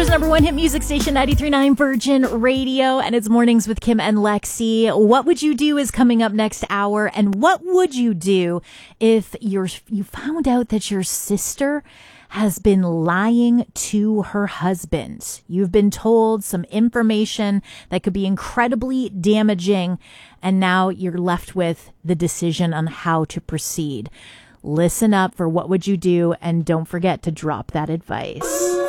Weather's number one hit music station, 93.9 Virgin Radio, and it's Mornings with Kim and Lexi. What Would You Do is coming up next hour, and what would you do if you found out that your sister has been lying to her husband? You've been told some information that could be incredibly damaging, and now you're left with the decision on how to proceed. Listen up for What Would You Do, and don't forget to drop that advice.